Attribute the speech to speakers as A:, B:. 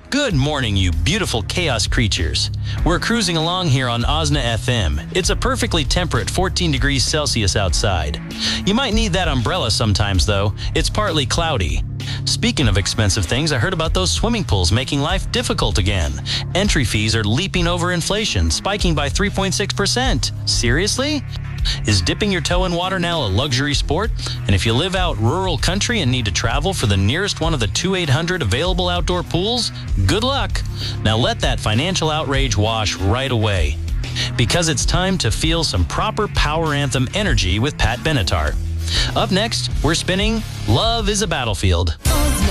A: Good morning, you beautiful chaos creatures. We're cruising along here on Osna FM. It's a perfectly temperate 14 degrees Celsius outside. You might need that umbrella sometimes, though. It's partly cloudy. Speaking of expensive things, I heard about those swimming pools making life difficult again. Entry fees are leaping over inflation, spiking by 3.6%. Seriously? Is dipping your toe in water now a luxury sport? And if you live out rural country and need to travel for the nearest one of the 2,800 available outdoor pools, good luck. Now let that financial outrage wash right away. Because it's time to feel some proper power anthem energy with Pat Benatar. Up next, we're spinning Love is a Battlefield.